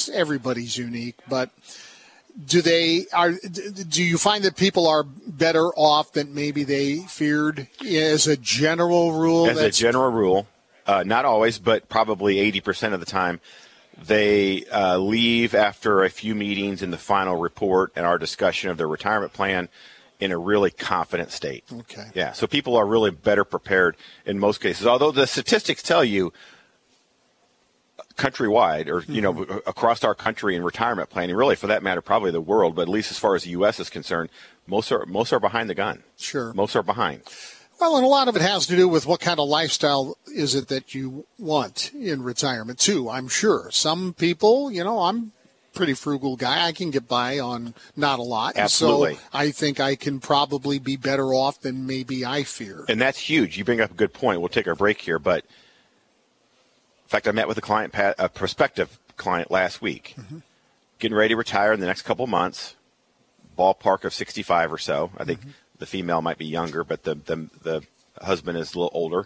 because everybody's unique, but do you find that people are better off than maybe they feared as a general rule? As a general rule, not always, but probably 80% of the time, they leave after a few meetings in the final report and our discussion of their retirement plan in a really confident state. Okay. Yeah, so people are really better prepared in most cases, although the statistics tell you countrywide or, across our country in retirement planning, really for that matter, probably the world, but at least as far as the U.S. is concerned, most are behind the gun. Sure. Most are behind. Well, and a lot of it has to do with what kind of lifestyle is it that you want in retirement, too, I'm sure. Some people, I'm a pretty frugal guy. I can get by on not a lot. Absolutely. So I think I can probably be better off than maybe I fear. And that's huge. You bring up a good point. We'll take our break here, but in fact, I met with a prospective client last week, getting ready to retire in the next couple of months, ballpark of 65 or so. I think the female might be younger, but the husband is a little older.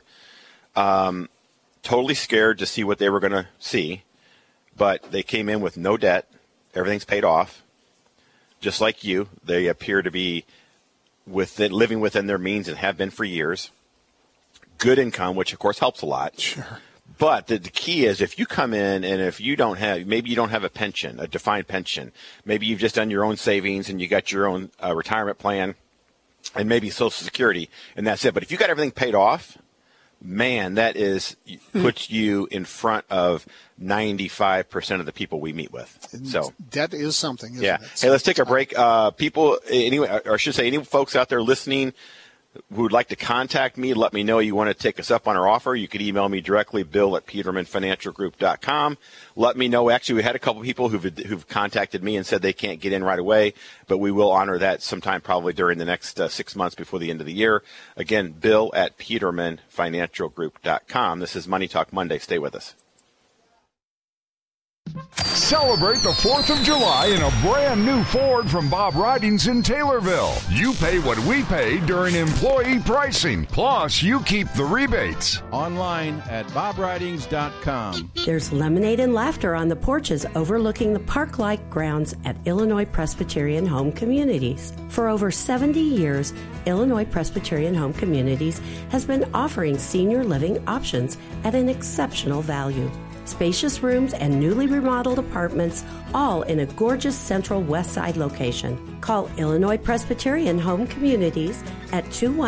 Totally scared to see what they were going to see, but they came in with no debt. Everything's paid off. Just like you, they appear to be living within their means and have been for years. Good income, which of course helps a lot. Sure. But the key is if you come in and if you don't have, maybe you don't have a pension, a defined pension, maybe you've just done your own savings and you got your own retirement plan and maybe Social Security and that's it. But if you got everything paid off, man, that puts you in front of 95% of the people we meet with. So that is something, isn't it? Hey, let's take a break. People, anyway, or I should say, any folks out there listening who would like to contact me, let me know you want to take us up on our offer. You could email me directly, bill@petermanfinancialgroup.com. Let me know. Actually, we had a couple of people who've contacted me and said they can't get in right away, but we will honor that sometime probably during the next 6 months before the end of the year. Again, bill@petermanfinancialgroup.com. This is Money Talk Monday. Stay with us. Celebrate the 4th of July in a brand new Ford from Bob Ridings in Taylorville. You pay what we pay during employee pricing. Plus, you keep the rebates. Online at bobridings.com. There's lemonade and laughter on the porches overlooking the park-like grounds at Illinois Presbyterian Home Communities. For over 70 years, Illinois Presbyterian Home Communities has been offering senior living options at an exceptional value. Spacious rooms and newly remodeled apartments, all in a gorgeous central west side location. Call Illinois Presbyterian Home Communities at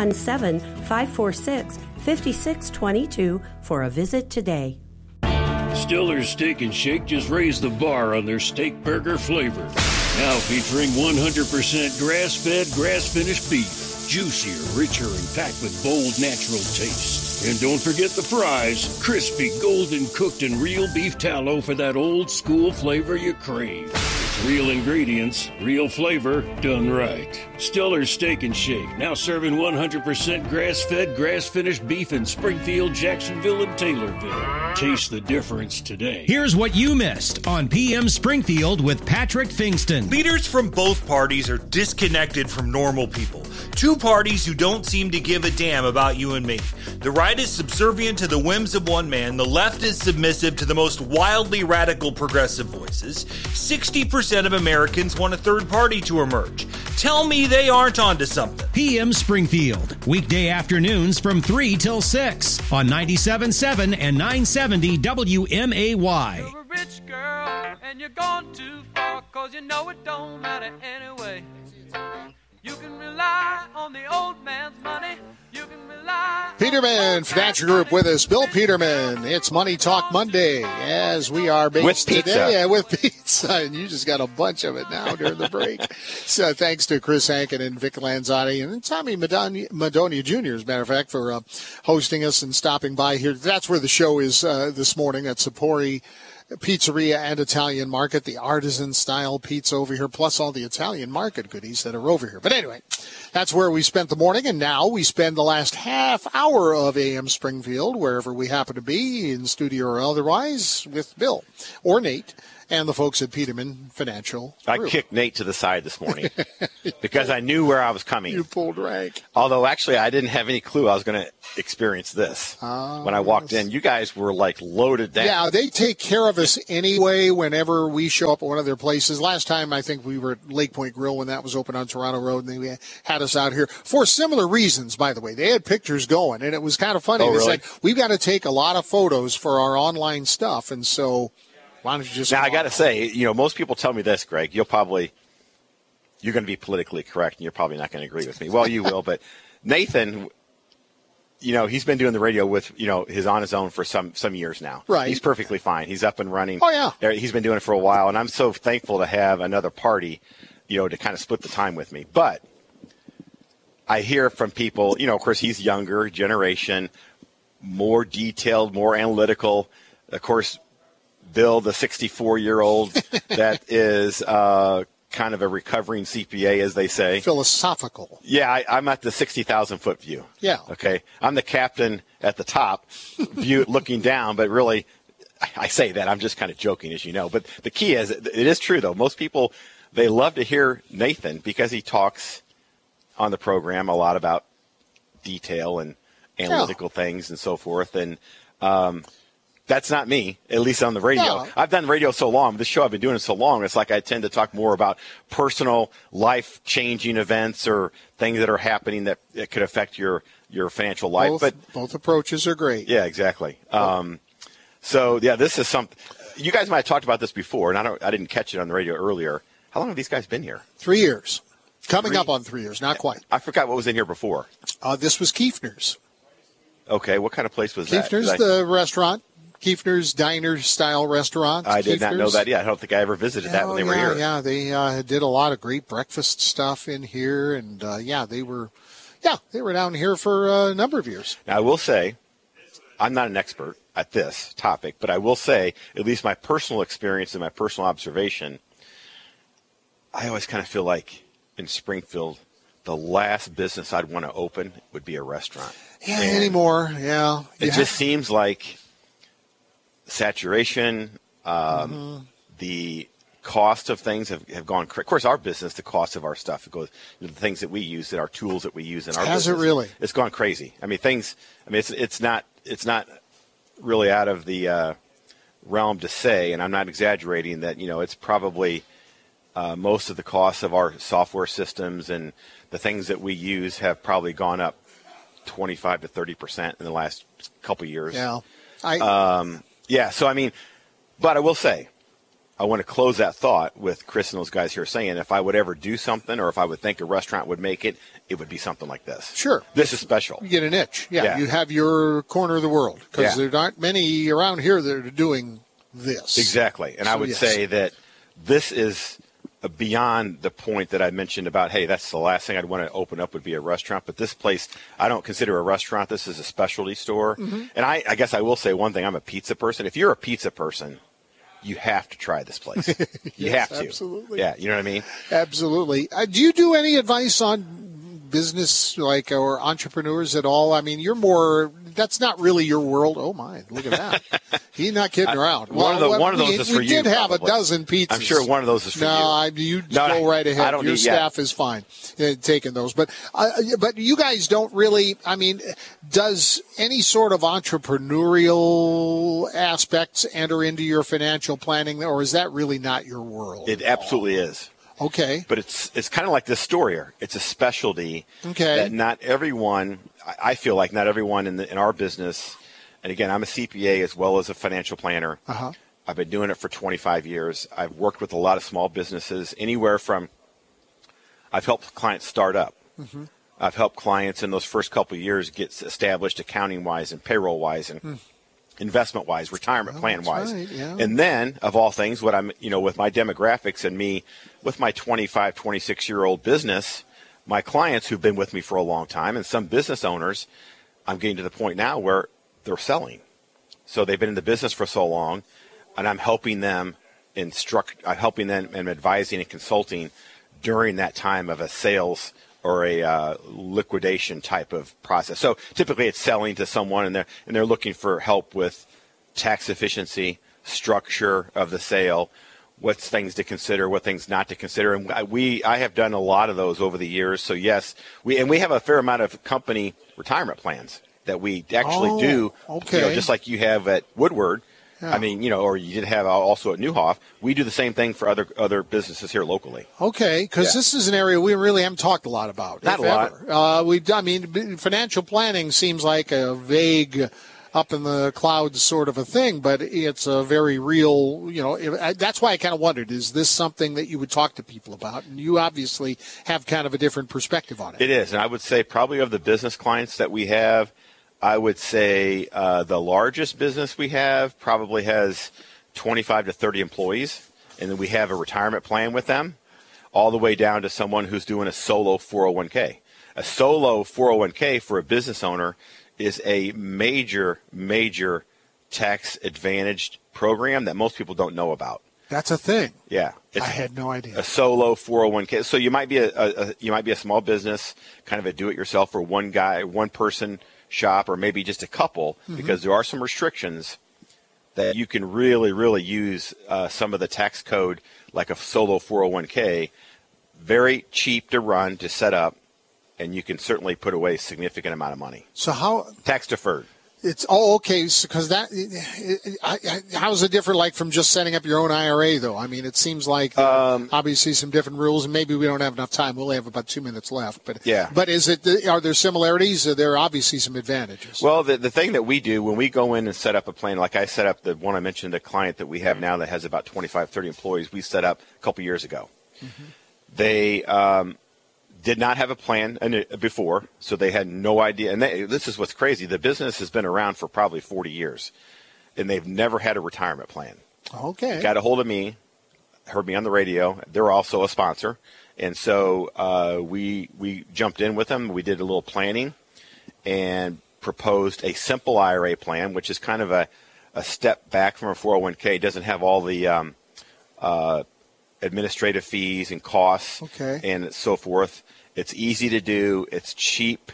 217-546-5622 for a visit today. Stiller's Steak and Shake just raised the bar on their steak burger flavor. Now featuring 100% grass-fed, grass-finished beef. Juicier, richer, and packed with bold, natural taste. And don't forget the fries. Crispy, golden cooked, and real beef tallow for that old school flavor you crave. It's real ingredients, real flavor, done right. Stiller's Steak and Shake, now serving 100% grass-fed, grass-finished beef in Springfield, Jacksonville, and Taylorville. Taste the difference today. Here's what you missed on PM Springfield with Patrick Fingston. Leaders from both parties are disconnected from normal people. Two parties who don't seem to give a damn about you and me. The right is subservient to the whims of one man. The left is submissive to the most wildly radical progressive voices. 60% of Americans want a third party to emerge. Tell me they aren't onto something. PM Springfield, weekday afternoons from 3 till 6 on 97.7 and 970 WMAY. You're a rich girl and you're gone too far, 'cause you know it don't matter anyway. You can rely on the old man's money. You can rely Peterman Financial Group with us. Bill Peterman. It's Money Talk Monday as we are based with pizza. Today. Yeah, with pizza. And you just got a bunch of it now during the break. So thanks to Chris Hankin and Vic Lanzotti and Tommy Madonia Jr., as a matter of fact, for hosting us and stopping by here. That's where the show is this morning at Sapori Pizzeria and Italian Market, the artisan-style pizza over here, plus all the Italian market goodies that are over here. But anyway, that's where we spent the morning, and now we spend the last half hour of AM Springfield, wherever we happen to be, in studio or otherwise, with Bill or Nate and the folks at Peterman Financial I Group. kicked Nate to the side this morning because I knew where I was coming. You pulled rank. Although, actually, I didn't have any clue I was going to experience this. When I walked in, you guys were, like, loaded down. Yeah, they take care of us anyway whenever we show up at one of their places. Last time, I think we were at Lake Point Grill when that was open on Toronto Road, and they had us out here for similar reasons, by the way. They had pictures going, and it was kind of funny. Oh, They really? said, we've got to take a lot of photos for our online stuff, and so why don't you just... Now, I got to say, most people tell me this, Greg. You're going to be politically correct, and you're probably not going to agree with me. Well, you will, but Nathan, he's been doing the radio with, his on his own for some years now. Right. He's perfectly fine. He's up and running. Oh, yeah. He's been doing it for a while, and I'm so thankful to have another party, to kind of split the time with me. But I hear from people, of course, he's younger generation, more detailed, more analytical. Of course, Bill, the 64-year-old that is kind of a recovering CPA, as they say. Philosophical. Yeah, I'm at the 60,000-foot view. Yeah. Okay. I'm the captain at the top, view looking down, but really, I say that. I'm just kind of joking, as you know. But the key is, it is true, though. Most people, they love to hear Nathan because he talks on the program a lot about detail and analytical things and so forth. And that's not me, at least on the radio. No. I've done radio so long. This show, I've been doing it so long, it's like I tend to talk more about personal, life-changing events or things that are happening that could affect your financial life. Both approaches are great. Yeah, exactly. This is something. You guys might have talked about this before, and I didn't catch it on the radio earlier. How long have these guys been here? 3 years. Coming up on 3 years, not quite. I forgot what was in here before. This was Kiefner's. Okay, what kind of place was that? Kiefner's, the restaurant. Kiefner's Diner-style restaurant. I did not know that yet. I don't think I ever visited that when they were here. Yeah, they did a lot of great breakfast stuff in here, and they were down here for a number of years. Now, I will say, I'm not an expert at this topic, but I will say, at least my personal experience and my personal observation, I always kind of feel like in Springfield, the last business I'd want to open would be a restaurant. Yeah, anymore, yeah. It just seems like saturation, the cost of things have gone. Of course, our business, the cost of our stuff, it goes the things that we use, our tools that we use in our business. Has it really? It's gone crazy. I mean, it's not really out of the realm to say, and I'm not exaggerating that. It's probably most of the costs of our software systems and the things that we use have probably gone up 25 to 30% in the last couple of years. Yeah. So, but I will say, I want to close that thought with Chris and those guys here saying if I would ever do something or if I would think a restaurant would make it, it would be something like this. Sure. This is special. You get a niche. Yeah. You have your corner of the world because there aren't many around here that are doing this. Exactly. And I would say that this is beyond the point that I mentioned about, hey, that's the last thing I'd want to open up would be a restaurant. But this place, I don't consider a restaurant. This is a specialty store. Mm-hmm. And I guess I will say one thing. I'm a pizza person. If you're a pizza person, you have to try this place. You have to. Absolutely. Yeah, you know what I mean? Absolutely. Do you do any advice on business or entrepreneurs at all? I mean, that's not really your world. Oh, my, look at that. He's not kidding around. One of those is for you. We did have probably. a dozen pizzas. I'm sure one of those is for you. Go right ahead. Your staff is fine taking those. But you guys don't really, does any sort of entrepreneurial aspects enter into your financial planning, or is that really not your world? It absolutely is. Okay. But it's kind of like this store here. It's a specialty that not everyone, I feel like not everyone in our business, and again, I'm a CPA as well as a financial planner. Uh-huh. I've been doing it for 25 years. I've worked with a lot of small businesses, anywhere from I've helped clients start up. Mm-hmm. I've helped clients in those first couple of years get established accounting-wise and payroll-wise and investment-wise, retirement plan-wise. Right, yeah. And then, of all things, what I'm, with my demographics and me, with my 25, 26-year-old business, my clients who've been with me for a long time and some business owners, I'm getting to the point now where they're selling. So they've been in the business for so long, and I'm helping them and advising and consulting during that time of a sales or a liquidation type of process. So typically it's selling to someone and they're looking for help with tax efficiency, structure of the sale, what's things to consider, what things not to consider. And I have done a lot of those over the years. So yes, we have a fair amount of company retirement plans that we actually do. Okay. Just like you have at Woodward. Yeah. I mean, or you did have also at Newhoff. We do the same thing for other businesses here locally. Okay, because this is an area we really haven't talked a lot about. Not a lot. Financial planning seems like a vague, up in the clouds sort of a thing, but it's a very real, that's why I kind of wondered, is this something that you would talk to people about? And you obviously have kind of a different perspective on it. It is, and I would say probably of the business clients that we have, I would say the largest business we have probably has 25 to 30 employees, and then we have a retirement plan with them, all the way down to someone who's doing a solo 401k. A solo 401k for a business owner is a major, major tax-advantaged program that most people don't know about. That's a thing. Yeah, I had no idea. A solo 401k. So you might be a small business, kind of a do-it-yourself for one guy, one person shop, or maybe just a couple, because there are some restrictions that you can really, really use some of the tax code, like a solo 401k, very cheap to run, to set up, and you can certainly put away a significant amount of money. So how? Tax deferred. It's okay. So, because how's it different, like from just setting up your own IRA, though? I mean, it seems like obviously some different rules, and maybe we don't have enough time. We'll have about 2 minutes left, but yeah. But are there similarities? There are obviously some advantages. Well, the thing that we do when we go in and set up a plan, like I set up the one I mentioned, the client that we have now that has about 25, 30 employees, we set up a couple years ago. They did not have a plan before, so they had no idea. And this is what's crazy. The business has been around for probably 40 years, and they've never had a retirement plan. Okay. Got a hold of me, heard me on the radio. They're also a sponsor. And so we jumped in with them. We did a little planning and proposed a simple IRA plan, which is kind of a step back from a 401k. It doesn't have all the administrative fees and costs and so forth. It's easy to do. It's cheap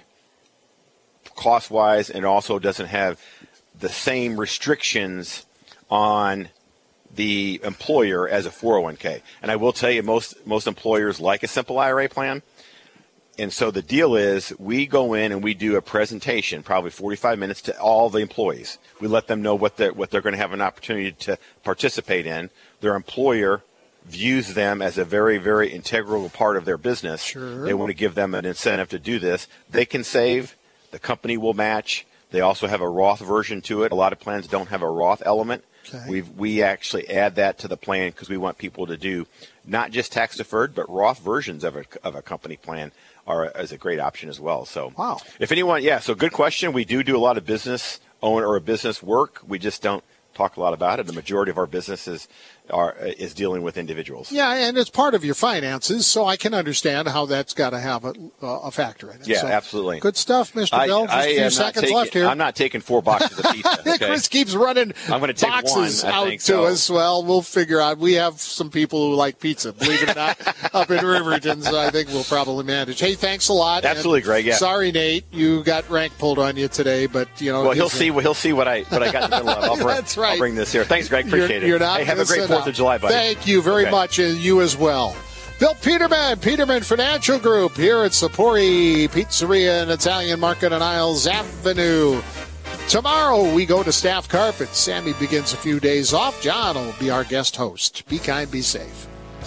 cost-wise, and also doesn't have the same restrictions on the employer as a 401k. And I will tell you, most employers like a simple IRA plan. And so the deal is we go in and we do a presentation, probably 45 minutes, to all the employees. We let them know what they're going to have an opportunity to participate in. Their employer views them as a very, very integral part of their business. Sure. They want to give them an incentive to do this. They can save. The company will match. They also have a Roth version to it. A lot of plans don't have a Roth element. Okay. We actually add that to the plan because we want people to do not just tax deferred, but Roth versions of a company plan is a great option as well. So, wow. If anyone, so good question. We do a lot of business owner or business work. We just don't talk a lot about it. The majority of our businesses is dealing with individuals. Yeah, and it's part of your finances, so I can understand how that's got to have a factor in it. Yeah, so, absolutely. Good stuff, Mr. Bell. Just a few seconds left here. I'm not taking 4 boxes of pizza. Okay? Chris keeps running I'm going to take boxes one, out to us. Well, we'll figure out. We have some people who like pizza, believe it or not, up in Riverton, so I think we'll probably manage. Hey, thanks a lot. Absolutely, Greg. Yeah. Sorry, Nate, you got rank pulled on you today, but Well, he'll see what I got in the middle of. That's right. I'll bring this here. Thanks, Greg. Appreciate it. You're not hey, have a great 4th of July, buddy. Thank you very much, and you as well. Bill Peterman Financial Group, here at Sapori Pizzeria and Italian Market on Isles Avenue. Tomorrow we go to Staff Carpet. Sammy begins a few days off. John will be our guest host. Be kind, be safe.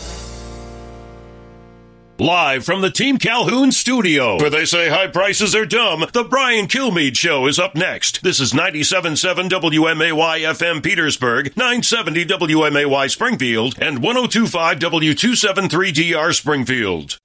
Live from the Team Calhoun studio, where they say high prices are dumb, the Brian Kilmeade Show is up next. This is 97.7 WMAY-FM Petersburg, 970 WMAY Springfield, and 102.5 W273DR Springfield.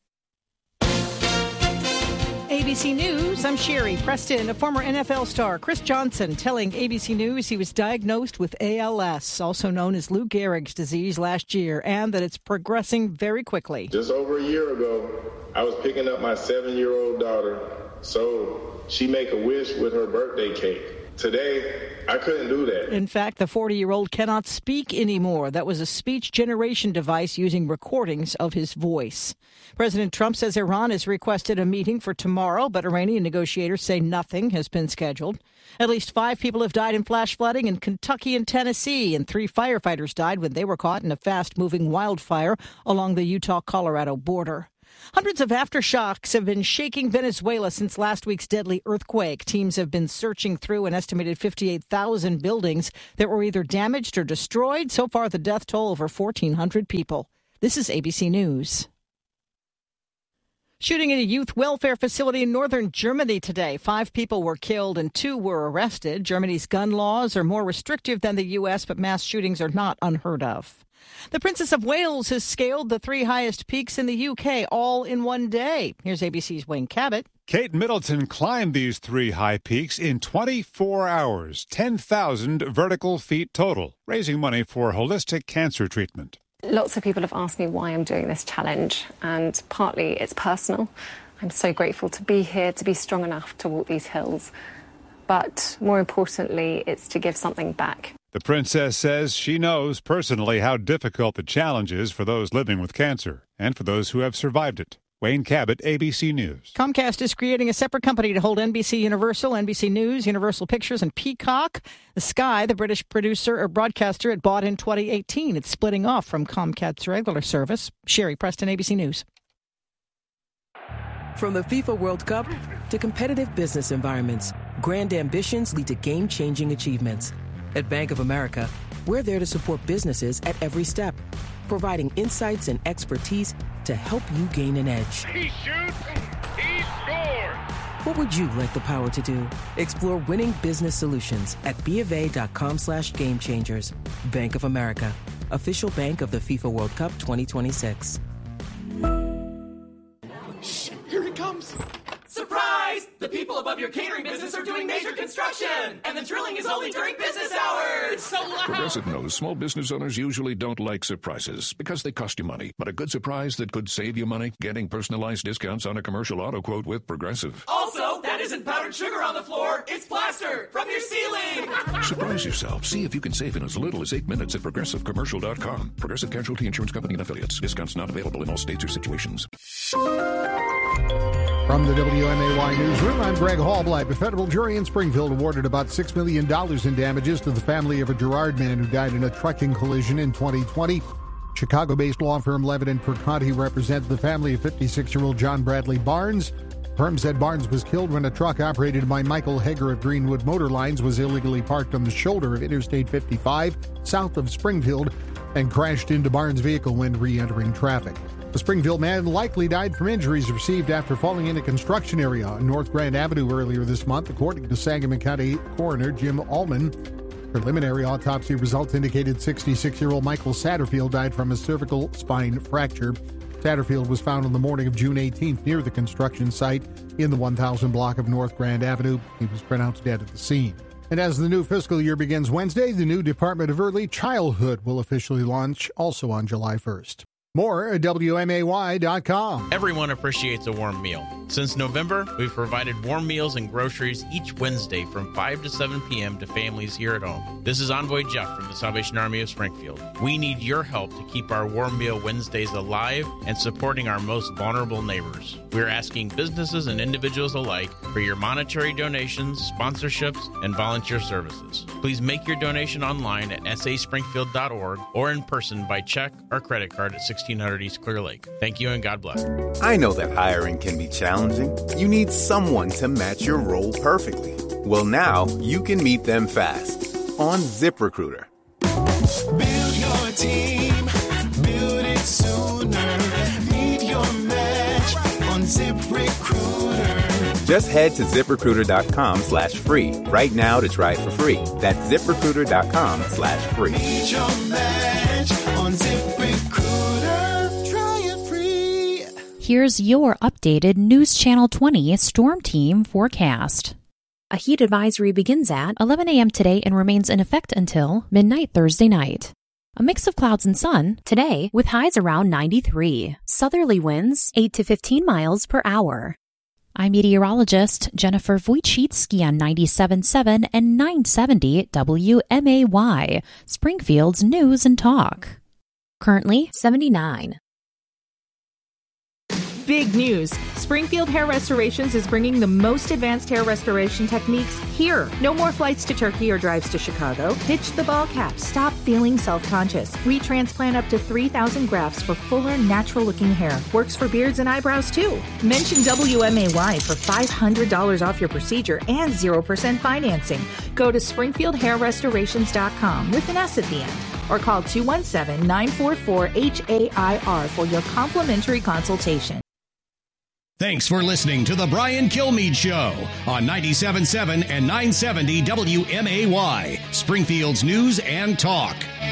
ABC News, I'm Sherry Preston. A former NFL star, Chris Johnson, telling ABC News he was diagnosed with ALS, also known as Lou Gehrig's disease, last year, and that it's progressing very quickly. Just over a year ago, I was picking up my 7-year-old daughter, so she make a wish with her birthday cake. Today, I couldn't do that. In fact, the 40-year-old cannot speak anymore. That was a speech generation device using recordings of his voice. President Trump says Iran has requested a meeting for tomorrow, but Iranian negotiators say nothing has been scheduled. At least 5 people have died in flash flooding in Kentucky and Tennessee, and 3 firefighters died when they were caught in a fast-moving wildfire along the Utah-Colorado border. Hundreds of aftershocks have been shaking Venezuela since last week's deadly earthquake. Teams have been searching through an estimated 58,000 buildings that were either damaged or destroyed. So far, the death toll over 1,400 people. This is ABC News. Shooting at a youth welfare facility in northern Germany today. 5 people were killed and 2 were arrested. Germany's gun laws are more restrictive than the U.S., but mass shootings are not unheard of. The Princess of Wales has scaled the 3 highest peaks in the UK all in one day. Here's ABC's Wayne Cabot. Kate Middleton climbed these 3 high peaks in 24 hours, 10,000 vertical feet total, raising money for holistic cancer treatment. Lots of people have asked me why I'm doing this challenge, and partly it's personal. I'm so grateful to be here, to be strong enough to walk these hills. But more importantly, it's to give something back. The princess says she knows personally how difficult the challenge is for those living with cancer and for those who have survived it. Wayne Cabot, ABC News. Comcast is creating a separate company to hold NBC Universal, NBC News, Universal Pictures, and Peacock. The Sky, the British producer or broadcaster, it bought in 2018. It's splitting off from Comcast's regular service. Sherry Preston, ABC News. From the FIFA World Cup to competitive business environments, grand ambitions lead to game-changing achievements. At Bank of America, we're there to support businesses at every step, providing insights and expertise to help you gain an edge. He shoots, he scores! What would you like the power to do? Explore winning business solutions at BofA.com/gamechangers. Bank of America, official bank of the FIFA World Cup 2026. Shh, here he comes. Surprise! The people above your catering business are doing major construction, and the drilling is only during business hours. It's so loud. Progressive knows small business owners usually don't like surprises because they cost you money. But a good surprise that could save you money? Getting personalized discounts on a commercial auto quote with Progressive. Also, that isn't powdered sugar on the floor. It's plaster from your ceiling. Surprise yourself. See if you can save in as little as 8 minutes at ProgressiveCommercial.com. Progressive Casualty Insurance Company and Affiliates. Discounts not available in all states or situations. From the WMAY Newsroom, I'm Greg Hallblight. A federal jury in Springfield awarded about $6 million in damages to the family of a Girard man who died in a trucking collision in 2020. Chicago-based law firm Levitt & Perconti represented the family of 56-year-old John Bradley Barnes. The firm said Barnes was killed when a truck operated by Michael Hager of Greenwood Motor Lines was illegally parked on the shoulder of Interstate 55 south of Springfield and crashed into Barnes' vehicle when re-entering traffic. The Springfield man likely died from injuries received after falling in a construction area on North Grand Avenue earlier this month, according to Sangamon County Coroner Jim Allman. Preliminary autopsy results indicated 66-year-old Michael Satterfield died from a cervical spine fracture. Satterfield was found on the morning of June 18th near the construction site in the 1000 block of North Grand Avenue. He was pronounced dead at the scene. And as the new fiscal year begins Wednesday, the new Department of Early Childhood will officially launch also on July 1st. More at WMAY.com. Everyone appreciates a warm meal. Since November, we've provided warm meals and groceries each Wednesday from 5 to 7 p.m. to families here at home. This is Envoy Jeff from the Salvation Army of Springfield. We need your help to keep our Warm Meal Wednesdays alive and supporting our most vulnerable neighbors. We're asking businesses and individuals alike for your monetary donations, sponsorships, and volunteer services. Please make your donation online at saspringfield.org or in person by check or credit card at 1600 East Clear Lake. Thank you and God bless. I know that hiring can be challenging. You need someone to match your role perfectly. Well, now you can meet them fast on ZipRecruiter. Build your team, build it sooner. Meet your match on ZipRecruiter. Just head to ZipRecruiter.com/free right now to try it for free. That's ZipRecruiter.com/free. Meet your match on ZipRecruiter. Try it free. Here's your updated News Channel 20 Storm Team forecast. A heat advisory begins at 11 a.m. today and remains in effect until midnight Thursday night. A mix of clouds and sun today with highs around 93. Southerly winds 8 to 15 miles per hour. I'm meteorologist Jennifer Wojcicki on 97.7 and 970 WMAY, Springfield's News and Talk. Currently 79. Big news. Springfield Hair Restorations is bringing the most advanced hair restoration techniques here. No more flights to Turkey or drives to Chicago. Ditch the ball cap. Stop feeling self-conscious. We transplant up to 3,000 grafts for fuller, natural-looking hair. Works for beards and eyebrows, too. Mention WMAY for $500 off your procedure and 0% financing. Go to SpringfieldHairRestorations.com with an S at the end. Or call 217-944-HAIR for your complimentary consultation. Thanks for listening to The Brian Kilmeade Show on 97.7 and 970 WMAY, Springfield's News and Talk.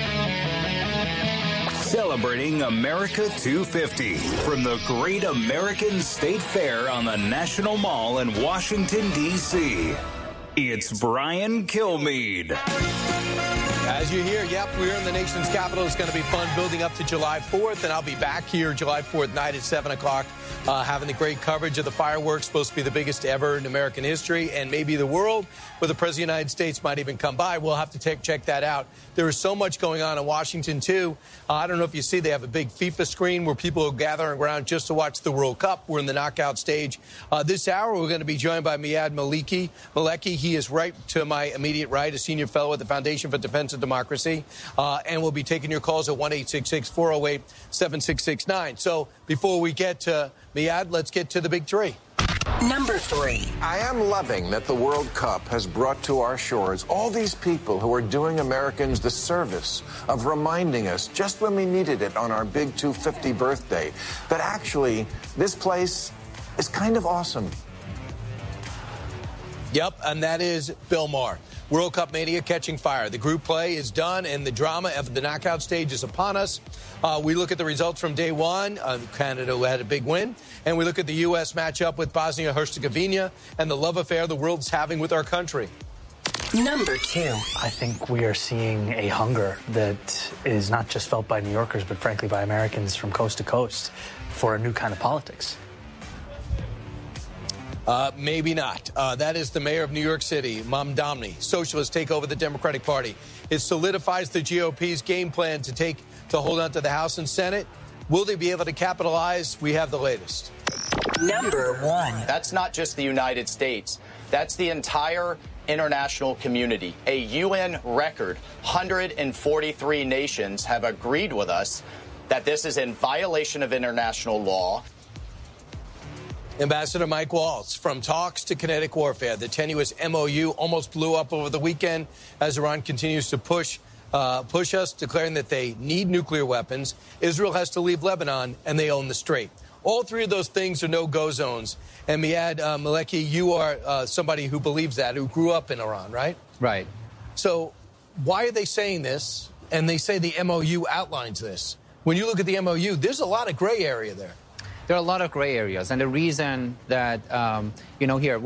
Celebrating America 250 from the Great American State Fair on the National Mall in Washington, D.C. It's Brian Kilmeade. As you hear, yep, we're in the nation's capital. It's going to be fun building up to July 4th, and I'll be back here July 4th night at 7 o'clock having the great coverage of the fireworks, supposed to be the biggest ever in American history and maybe the world, where the President of the United States might even come by. We'll have to check that out. There is so much going on in Washington, too. I don't know if you see, they have a big FIFA screen where people are gathering around just to watch the World Cup. We're in the knockout stage. This hour, we're going to be joined by Miad Maleki. He is right to my immediate right, a senior fellow at the Foundation for Defense of Democracy. And we'll be taking your calls at 1-866-408-7669. So before we get to Miad, let's get to the big three. Number 3. I am loving that the World Cup has brought to our shores all these people who are doing Americans the service of reminding us just when we needed it on our big 250 birthday that actually this place is kind of awesome. Yep, and that is Bill Maher. World Cup mania catching fire. The group play is done, and the drama of the knockout stage is upon us. We look at the results from day one. Canada had a big win. And we look at the U.S. matchup with Bosnia-Herzegovina and the love affair the world's having with our country. Number 2. I think we are seeing a hunger that is not just felt by New Yorkers, but frankly by Americans from coast to coast for a new kind of politics. Maybe not. That is the mayor of New York City, Mamdani. Socialists take over the Democratic Party. It solidifies the GOP's game plan to hold on to the House and Senate. Will they be able to capitalize? We have the latest. Number 1. That's not just the United States. That's the entire international community. A UN record, 143 nations have agreed with us that this is in violation of international law. Ambassador Mike Waltz, from talks to kinetic warfare. The tenuous MOU almost blew up over the weekend as Iran continues to push us, declaring that they need nuclear weapons. Israel has to leave Lebanon, and they own the Strait. All three of those things are no-go zones. And Miad Maleki, you are somebody who believes that, who grew up in Iran, right? Right. So why are they saying this? And they say the MOU outlines this. When you look at the MOU, there's a lot of gray area there. There are a lot of gray areas, and the reason that here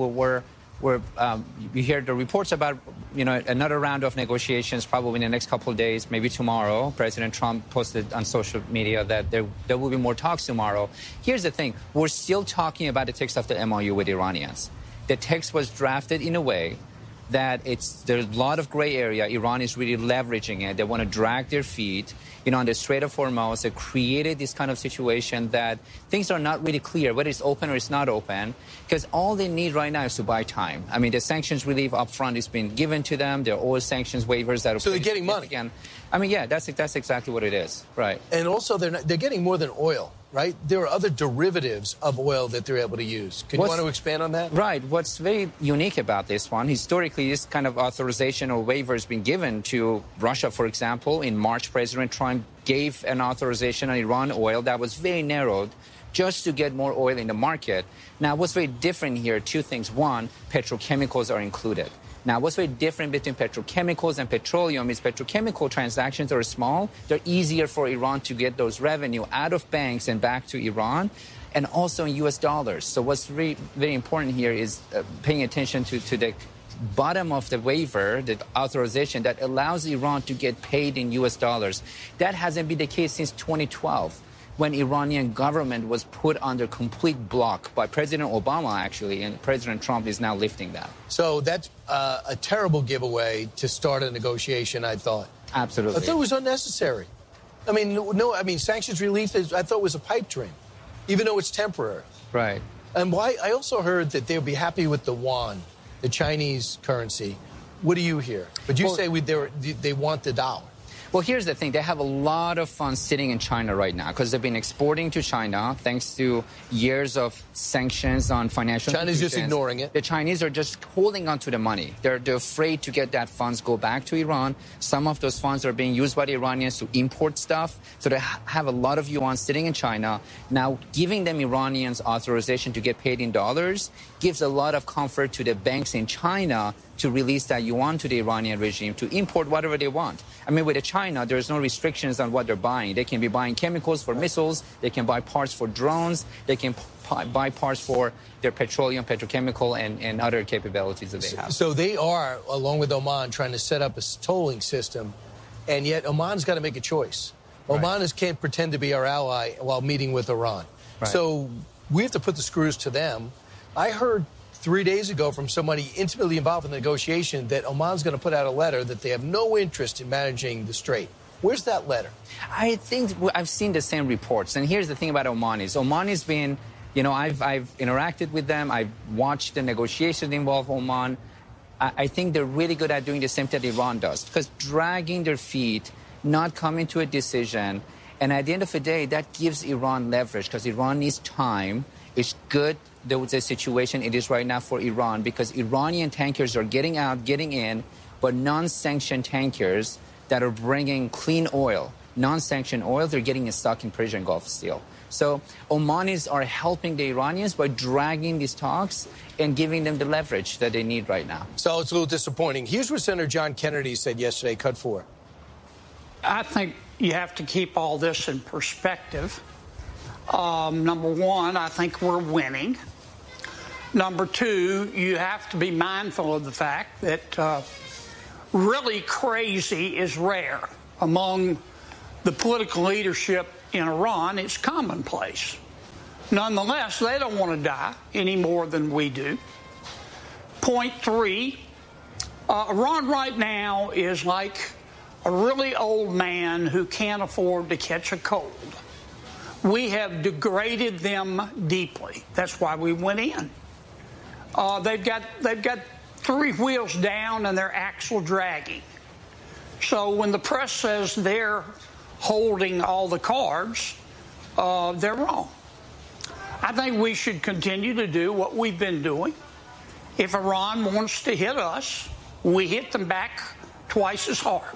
you hear the reports about another round of negotiations probably in the next couple of days, maybe tomorrow. President Trump posted on social media that there will be more talks tomorrow. Here's the thing: we're still talking about the text of the MOU with Iranians. The text was drafted in a way that there's a lot of gray area. Iran is really leveraging it. They want to drag their feet. On the Strait of Hormuz, they created this kind of situation that things are not really clear, whether it's open or it's not open, because all they need right now is to buy time. I mean, the sanctions relief up front has been given to them. There are all sanctions waivers that are... So they're getting money. I mean, yeah, that's exactly what it is, right. And also, they're getting more than oil, right? There are other derivatives of oil that they're able to use. You want to expand on that? Right. What's very unique about this one, historically, this kind of authorization or waiver has been given to Russia, for example. In March, President Trump gave an authorization on Iran oil that was very narrowed just to get more oil in the market. Now, what's very different here, two things. One, petrochemicals are included. Now, what's very different between petrochemicals and petroleum is petrochemical transactions are small. They're easier for Iran to get those revenue out of banks and back to Iran, and also in U.S. dollars. So what's very, very important here is paying attention to the bottom of the waiver, the authorization that allows Iran to get paid in U.S. dollars. That hasn't been the case since 2012. when Iranian government was put under complete block by President Obama, actually, and President Trump is now lifting that. So that's a terrible giveaway to start a negotiation, I thought. Absolutely. I thought it was unnecessary. I mean, sanctions relief, I thought was a pipe dream, even though it's temporary. Right. And I also heard that they'll be happy with the yuan, the Chinese currency. What do you hear? But you say they want the dollar. Well, here's the thing. They have a lot of funds sitting in China right now because they've been exporting to China thanks to years of sanctions on financial China's institutions. just ignoring it. The Chinese are just holding on to the money. They're afraid to get that funds go back to Iran. Some of those funds are being used by the Iranians to import stuff. So they have a lot of yuan sitting in China. Now, giving them Iranians authorization to get paid in dollars gives a lot of comfort to the banks in China to release that yuan to the Iranian regime to import whatever they want. I mean, with China, there's no restrictions on what they're buying. They can be buying chemicals for missiles. They can buy parts for drones. They can buy parts for their petroleum, petrochemical, and other capabilities that they have. So they are, along with Oman, trying to set up a tolling system, and yet Oman's got to make a choice. Oman can't pretend to be our ally while meeting with Iran. Right. So we have to put the screws to them. I heard 3 days ago from somebody intimately involved in the negotiation that Oman's going to put out a letter that they have no interest in managing the strait. Where's that letter? I think I've seen the same reports. And here's the thing about Oman has been, I've interacted with them. I've watched the negotiations involve Oman. I think they're really good at doing the same thing that Iran does, because dragging their feet, not coming to a decision. And at the end of the day, that gives Iran leverage because Iran needs time. It's good. There was a situation it is right now for Iran because Iranian tankers are getting out, getting in, but non-sanctioned tankers that are bringing clean oil, non-sanctioned oil, they're getting stuck in Persian Gulf still. So Omanis are helping the Iranians by dragging these talks and giving them the leverage that they need right now. So it's a little disappointing. Here's what Senator John Kennedy said yesterday, cut 4. I think you have to keep all this in perspective. Number one, I think we're winning. Number two, you have to be mindful of the fact that really crazy is rare. Among the political leadership in Iran, it's commonplace. Nonetheless, they don't want to die any more than we do. Point three, Iran right now is like a really old man who can't afford to catch a cold. We have degraded them deeply. That's why we went in. They've got 3 wheels down and their axle dragging. So when the press says they're holding all the cards, they're wrong. I think we should continue to do what we've been doing. If Iran wants to hit us, we hit them back twice as hard.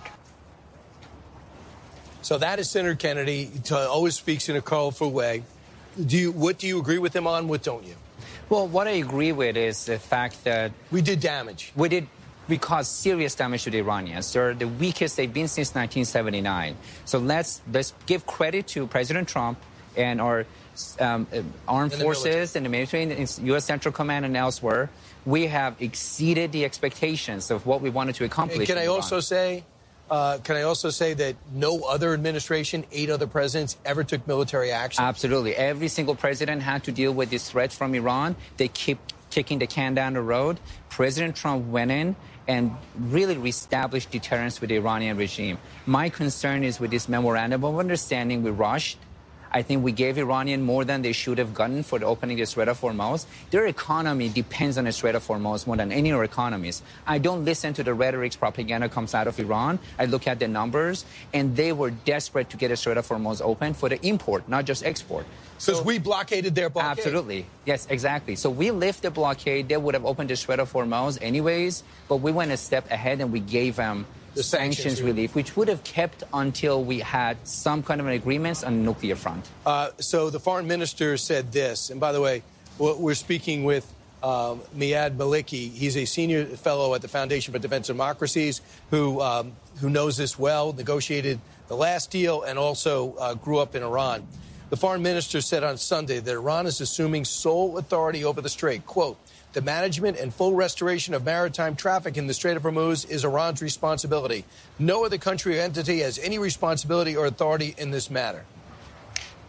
So that is Senator Kennedy. He always speaks in a colorful way. What do you agree with him on? What don't you? Well, what I agree with is the fact that we did damage. We caused serious damage to the Iranians. They're the weakest they've been since 1979. So let's give credit to President Trump and our armed forces and the military, and U.S. Central Command and elsewhere. We have exceeded the expectations of what we wanted to accomplish. Can I also say that no other administration, 8 other presidents, ever took military action? Absolutely. Every single president had to deal with this threat from Iran. They keep kicking the can down the road. President Trump went in and really reestablished deterrence with the Iranian regime. My concern is with this memorandum of understanding we rushed. I think we gave Iranian more than they should have gotten for opening the Strait of Hormuz. Their economy depends on the Strait of Hormuz more than any other economies. I don't listen to the rhetoric propaganda comes out of Iran. I look at the numbers, and they were desperate to get the Strait of Hormuz open for the import, not just export. Because we blockaded their blockade. Absolutely. Yes, exactly. So we lifted the blockade. They would have opened the Strait of Hormuz anyways, but we went a step ahead and we gave them the sanctions relief, which would have kept until we had some kind of an agreement on the nuclear front. So the foreign minister said this, and by the way, we're speaking with Miad Maliki. He's a senior fellow at the Foundation for Defense of Democracies who knows this well, negotiated the last deal, and also grew up in Iran. The foreign minister said on Sunday that Iran is assuming sole authority over the strait. Quote, the management and full restoration of maritime traffic in the Strait of Hormuz is Iran's responsibility. No other country or entity has any responsibility or authority in this matter.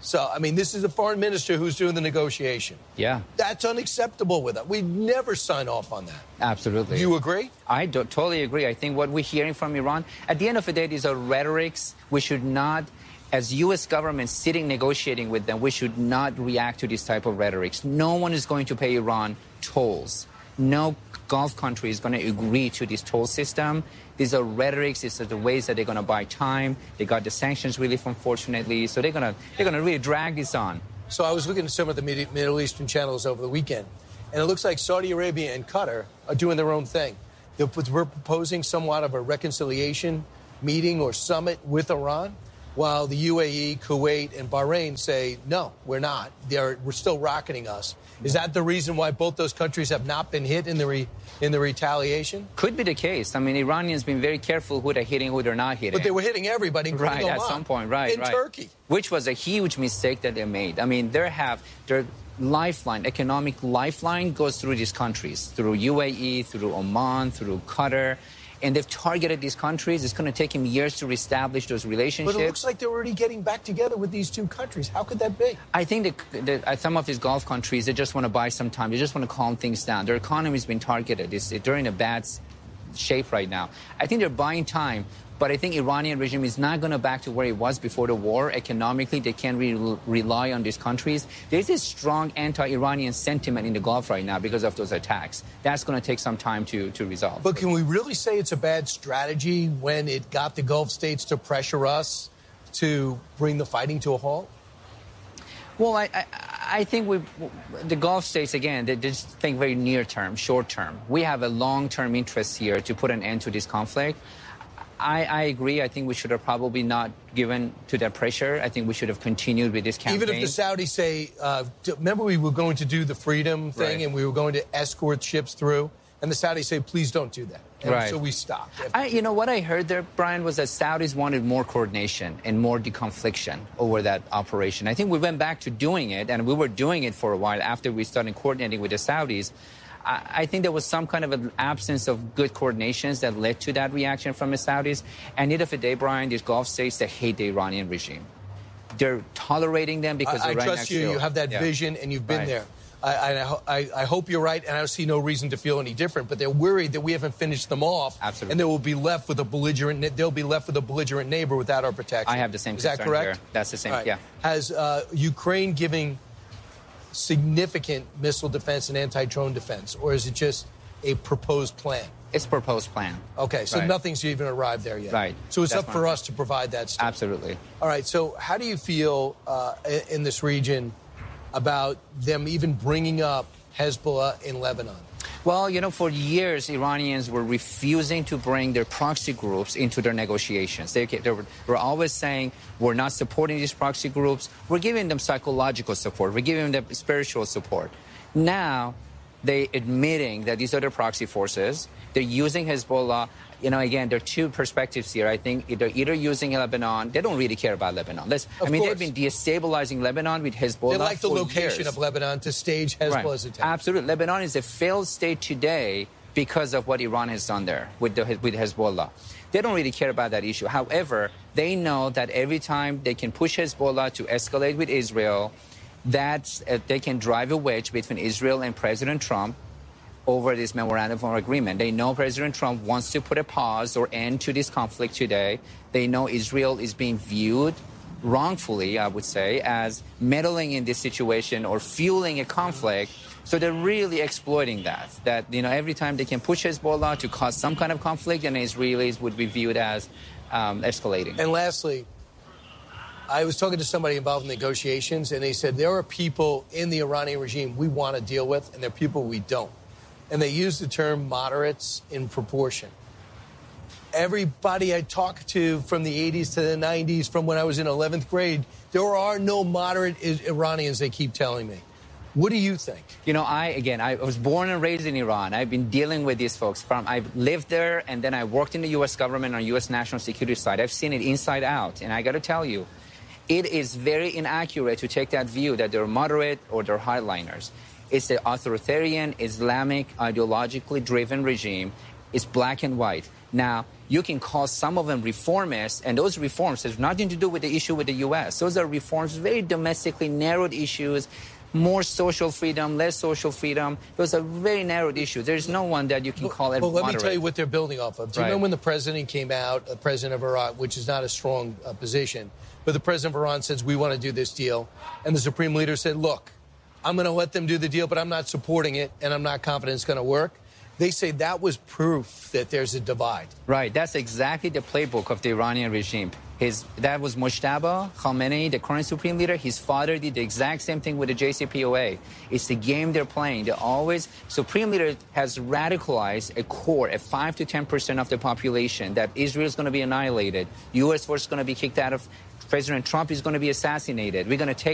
So, I mean, this is a foreign minister who's doing the negotiation. Yeah. That's unacceptable with us. We'd never sign off on that. Absolutely. Do you agree? I totally agree. I think what we're hearing from Iran, at the end of the day, these are rhetorics. We should not, as U.S. government sitting negotiating with them, we should not react to this type of rhetorics. No one is going to pay Iran tolls. No Gulf country is going to agree to this toll system. These are rhetorics. These are the ways that they're going to buy time. They got the sanctions relief, unfortunately. So they're going to really drag this on. So I was looking at some of the Middle Eastern channels over the weekend, and it looks like Saudi Arabia and Qatar are doing their own thing. We're proposing somewhat of a reconciliation meeting or summit with Iran, while the UAE, Kuwait, and Bahrain say, no, we're not. We're still rocketing us. Is that the reason why both those countries have not been hit in the retaliation? Could be the case. I mean, Iranians been very careful who they're hitting, who they're not hitting. But they were hitting everybody, including Oman. Oman. At some point, right. In Turkey. Which was a huge mistake that they made. I mean, their lifeline, economic lifeline goes through these countries, through UAE, through Oman, through Qatar. And they've targeted these countries. It's going to take them years to reestablish those relationships. But it looks like they're already getting back together with these two countries. How could that be? I think that some of these Gulf countries, they just want to buy some time. They just want to calm things down. Their economy's been targeted. They're in a bad shape right now. I think they're buying time. But I think Iranian regime is not going to back to where it was before the war. Economically, they can't rely on these countries. There's this strong anti-Iranian sentiment in the Gulf right now because of those attacks. That's going to take some time to resolve. But can we really say it's a bad strategy when it got the Gulf states to pressure us to bring the fighting to a halt? Well, I think the Gulf states, again, they just think very near term, short term. We have a long-term interest here to put an end to this conflict. I agree. I think we should have probably not given to that pressure. I think we should have continued with this campaign. Even if the Saudis say, remember we were going to do the freedom thing and we were going to escort ships through, and the Saudis say, please don't do that. And so we stopped. You know, what I heard there, Brian, was that Saudis wanted more coordination and more deconfliction over that operation. I think we went back to doing it, and we were doing it for a while after we started coordinating with the Saudis. I think there was some kind of an absence of good coordinations that led to that reaction from the Saudis. And at the end of the day, Brian, these Gulf states, they hate the Iranian regime. They're tolerating them because they're right next to you. You have that vision, and you've been there. I hope you're right, and I see no reason to feel any different. But they're worried that we haven't finished them off, and they will be left with a belligerent. They'll be left with a belligerent neighbor without our protection. I have the same. Is that correct? Here. That's the same. Right. Yeah. Has Ukraine giving significant missile defense and anti-drone defense, or is it just a proposed plan? It's a proposed plan. Okay, so nothing's even arrived there yet. Right. So it's up for us to provide that stuff. Absolutely. All right, so how do you feel in this region about them even bringing up Hezbollah in Lebanon? Well, you know, for years, Iranians were refusing to bring their proxy groups into their negotiations. They were always saying, we're not supporting these proxy groups. We're giving them psychological support. We're giving them spiritual support. Now, they're admitting that these are their proxy forces. They're using Hezbollah. You know, again, there are two perspectives here. I think they're either using Lebanon. They don't really care about Lebanon. They've been destabilizing Lebanon with Hezbollah. They like the location years. of Lebanon to stage Hezbollah's attack. Absolutely. Lebanon is a failed state today because of what Iran has done there with Hezbollah. They don't really care about that issue. However, they know that every time they can push Hezbollah to escalate with Israel, that they can drive a wedge between Israel and President Trump over this memorandum of agreement. They know President Trump wants to put a pause or end to this conflict today. They know Israel is being viewed wrongfully, I would say, as meddling in this situation or fueling a conflict. So they're really exploiting that, you know, every time they can push Hezbollah to cause some kind of conflict, and Israelis would be viewed as escalating. And lastly, I was talking to somebody involved in negotiations, and they said there are people in the Iranian regime we want to deal with, and there are people we don't. And they use the term moderates in proportion. Everybody I talked to from the 80s to the 90s, from when I was in 11th grade, there are no moderate Iranians, they keep telling me. What do you think? You know, I was born and raised in Iran. I've been dealing with these folks. I've lived there, and then I worked in the U.S. government on U.S. national security side. I've seen it inside out, and I got to tell you, it is very inaccurate to take that view that they're moderate or they're hardliners. It's an authoritarian, Islamic, ideologically driven regime. It's black and white. Now, you can call some of them reformists, and those reforms have nothing to do with the issue with the U.S. Those are reforms, very domestically narrowed issues, more social freedom, less social freedom. Those are very narrowed issues. There's no one that you can call it moderate. Let me tell you what they're building off of. Do you remember when the president came out, the president of Iran, which is not a strong position, but the president of Iran says, we want to do this deal. And the supreme leader said, look, I'm going to let them do the deal, but I'm not supporting it, and I'm not confident it's going to work. They say that was proof that there's a divide. Right. That's exactly the playbook of the Iranian regime. That was Mojtaba Khamenei, the current supreme leader. His father did the exact same thing with the JCPOA. It's the game they're playing. Supreme leader has radicalized a core, a 5 to 10% of the population, that Israel is going to be annihilated. U.S. force is going to be kicked out of. President Trump is going to be assassinated. We're going to take